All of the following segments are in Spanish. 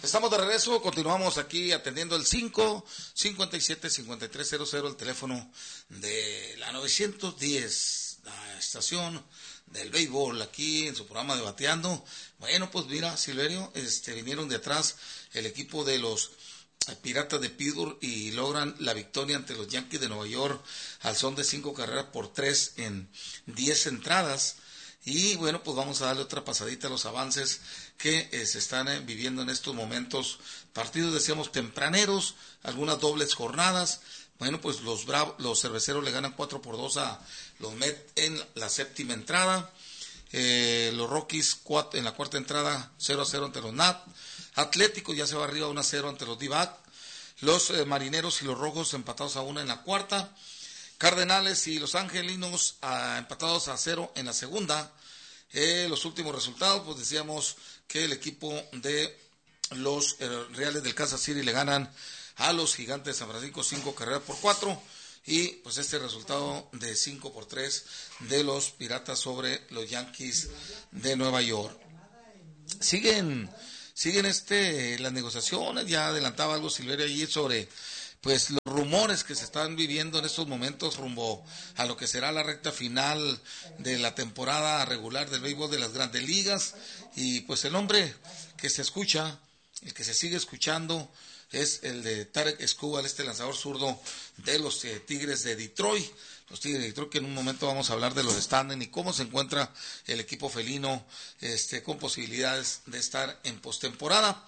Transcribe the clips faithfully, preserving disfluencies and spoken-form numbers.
Estamos de regreso, continuamos aquí atendiendo el cinco cincuenta y siete cincuenta y tres cero cero, el teléfono de la novecientos diez, la estación del béisbol, aquí en su programa de Bateando. Bueno, pues mira, Silverio, este, vinieron de atrás el equipo de los Piratas de Pittsburgh y logran la victoria ante los Yankees de Nueva York al son de cinco carreras por tres en diez entradas. Y bueno, pues vamos a darle otra pasadita a los avances que eh, se están eh, viviendo en estos momentos. Partidos, decíamos, tempraneros, algunas dobles jornadas. Bueno, pues los Bravos, los cerveceros le ganan cuatro por dos a los Mets en la séptima entrada. Eh, los Rockies cuatro, en la cuarta entrada cero a cero ante los Nats. Atlético ya se va arriba uno a cero ante los D-Backs. Los eh, Marineros y los Rojos empatados a una en la cuarta. Cardenales y Los Angelinos ah, empatados a cero en la segunda. Eh, los últimos resultados, pues decíamos que el equipo de los eh, Reales del Kansas City le ganan a los Gigantes de San Francisco cinco carreras por cuatro. Y pues este resultado de cinco por tres de los Piratas sobre los Yankees de Nueva York. Siguen, siguen este las negociaciones, ya adelantaba algo Silverio allí sobre pues los rumores que se están viviendo en estos momentos rumbo a lo que será la recta final de la temporada regular del béisbol de las Grandes Ligas. Y pues el nombre que se escucha, el que se sigue escuchando, es el de Tarik Skubal, este lanzador zurdo de los eh, Tigres de Detroit. Los Tigres de Detroit, que en un momento vamos a hablar de los standings y cómo se encuentra el equipo felino este, con posibilidades de estar en postemporada.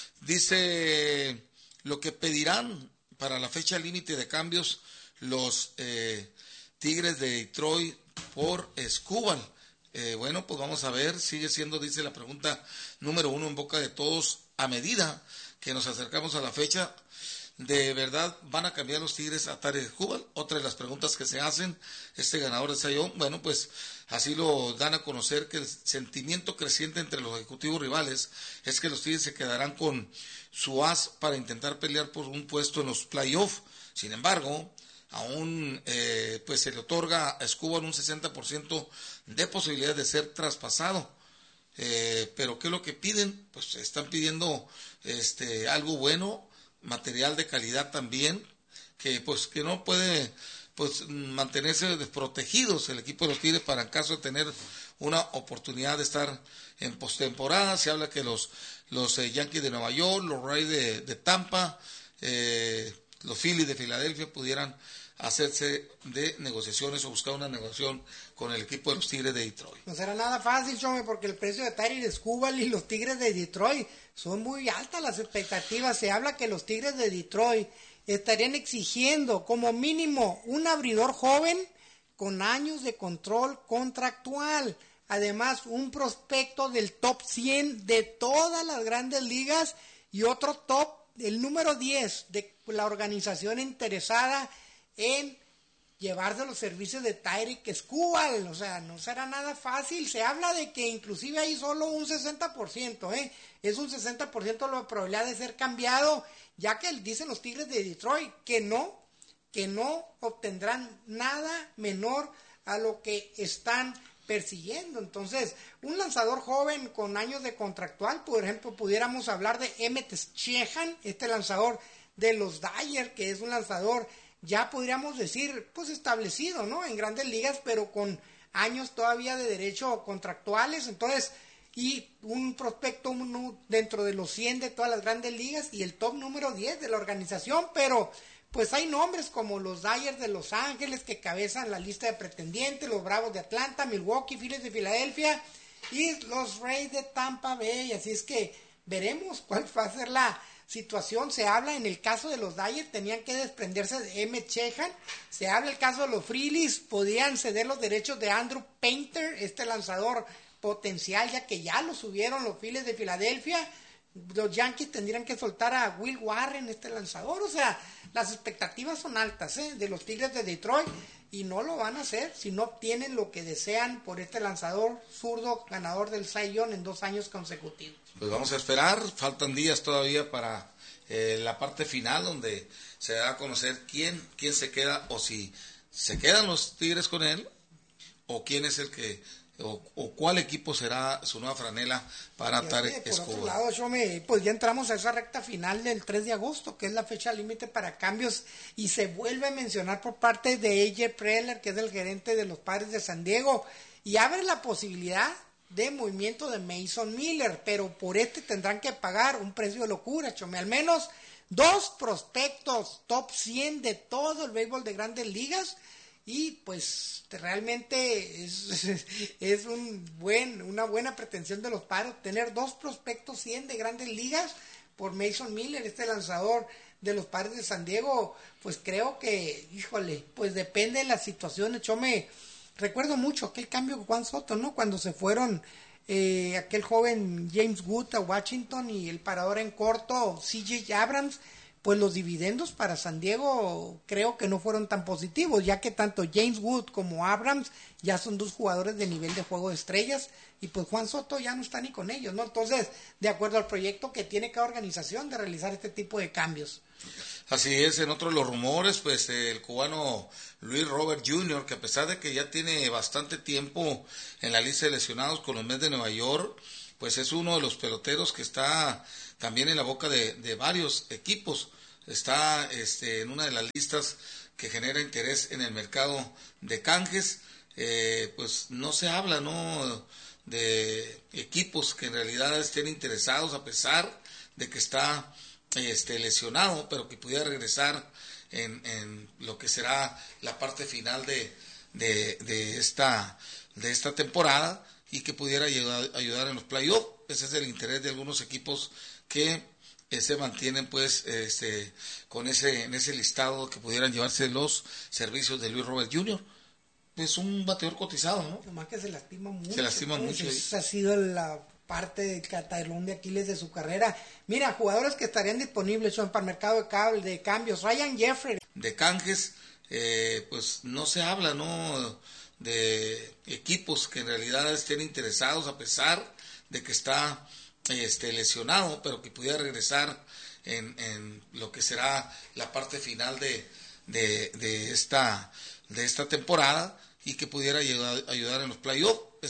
Dice lo que pedirán para la fecha límite de cambios los eh, Tigres de Detroit por Skubal. Eh, bueno, pues vamos a ver, sigue siendo, dice la pregunta número uno en boca de todos a medida que nos acercamos a la fecha. ¿De verdad van a cambiar los Tigres a Tarik Skubal? Otra de las preguntas que se hacen, este ganador de Sayón, bueno, pues así lo dan a conocer, que el sentimiento creciente entre los ejecutivos rivales es que los Tigres se quedarán con su as para intentar pelear por un puesto en los playoffs. Sin embargo, aún eh, pues se le otorga a Skubal un sesenta por ciento de posibilidades de ser traspasado. Eh, pero ¿qué es lo que piden? Pues están pidiendo este algo bueno, material de calidad también, que pues que no puede pues mantenerse desprotegidos el equipo de los Tigres para en caso de tener una oportunidad de estar en postemporada. Se habla que los los eh, Yankees de Nueva York, los Rays de, de Tampa, eh, los Phillies de Filadelfia pudieran hacerse de negociaciones o buscar una negociación con el equipo de los Tigres de Detroit. No será nada fácil, Chome, porque el precio de Tarik Skubal y los Tigres de Detroit son muy altas las expectativas. Se habla que los Tigres de Detroit estarían exigiendo como mínimo un abridor joven con años de control contractual. Además, un prospecto del top cien de todas las grandes ligas y otro top, el número diez de la organización interesada en llevarse los servicios de Tarik Skubal. O sea, no será nada fácil. Se habla de que inclusive hay solo un sesenta por ciento, ¿eh? Es un sesenta por ciento la probabilidad de ser cambiado, ya que dicen los Tigres de Detroit que no, que no obtendrán nada menor a lo que están persiguiendo. Entonces, un lanzador joven con años de contractual, por ejemplo, pudiéramos hablar de Emmett Sheehan, este lanzador de los Dodgers, que es un lanzador ya podríamos decir, pues establecido, ¿no? En grandes ligas, pero con años todavía de derecho contractuales. Entonces, y un prospecto uno dentro de los cien de todas las grandes ligas y el top número diez de la organización, pero pues hay nombres como los Dodgers de Los Ángeles que cabezan la lista de pretendientes, los Bravos de Atlanta, Milwaukee, Phillies de Filadelfia y los Rays de Tampa Bay. Así es que veremos cuál va a ser la situación. Se habla en el caso de los Dodgers, tenían que desprenderse de Emmett Sheehan. Se habla el caso de los Phillies, podían ceder los derechos de Andrew Painter, este lanzador potencial, ya que ya lo subieron los Phillies de Filadelfia. Los Yankees tendrían que soltar a Will Warren, este lanzador. O sea, las expectativas son altas, ¿eh? de los Tigres de Detroit, y no lo van a hacer si no obtienen lo que desean por este lanzador zurdo ganador del Cy Young en dos años consecutivos. Pues vamos a esperar, faltan días todavía para eh, la parte final donde se da a conocer quién, quién se queda, o si se quedan los Tigres con él, o quién es el que o, o cuál equipo será su nueva franela para Tarek Por Escobar. otro lado, yo me, pues ya entramos a esa recta final del tres de agosto, que es la fecha límite para cambios, y se vuelve a mencionar por parte de A J Preller, que es el gerente de los Padres de San Diego, y abre la posibilidad de movimiento de Mason Miller, pero por este tendrán que pagar un precio de locura, Chome, al menos dos prospectos top cien de todo el béisbol de Grandes Ligas. Y pues realmente es, es un buen, una buena pretensión de los Padres tener dos prospectos cien de Grandes Ligas por Mason Miller, este lanzador de los Padres de San Diego. Pues creo que, híjole, pues depende de las situaciones. Yo me recuerdo mucho aquel cambio con Juan Soto, ¿no? Cuando se fueron eh, aquel joven James Wood a Washington y el parador en corto C J Abrams. Pues los dividendos para San Diego creo que no fueron tan positivos, ya que tanto James Wood como Abrams ya son dos jugadores de nivel de juego de estrellas, y pues Juan Soto ya no está ni con ellos, ¿no? Entonces, de acuerdo al proyecto que tiene cada organización de realizar este tipo de cambios. Así es, en otro de los rumores, pues el cubano Luis Robert junior, que a pesar de que ya tiene bastante tiempo en la lista de lesionados con los Mets de Nueva York, pues es uno de los peloteros que está también en la boca de, de varios equipos. Está este, en una de las listas que genera interés en el mercado de canjes. Eh, pues no se habla, ¿no?, de equipos que en realidad estén interesados, a pesar de que está este, lesionado, pero que pudiera regresar en, en lo que será la parte final de, de, de, esta, de esta temporada, y que pudiera ayudar, ayudar en los playoffs. Ese es el interés de algunos equipos que eh, se mantienen pues este, con ese, en ese listado, que pudieran llevarse los servicios de Luis Robert junior Es un bateador cotizado, ¿no? Nomás que se lastima mucho. Se lastima mucho. Esa ha sido la parte del talón de Aquiles de su carrera. Mira, jugadores que estarían disponibles son para el mercado de, cable, de cambios. Ryan Jeffrey. De canjes, eh, pues no se habla, ¿no?, de equipos que en realidad estén interesados, a pesar de que está este, lesionado, pero que pudiera regresar en, en lo que será la parte final de, de, de, esta, de esta temporada, y que pudiera ayudar, ayudar en los playoffs. Ese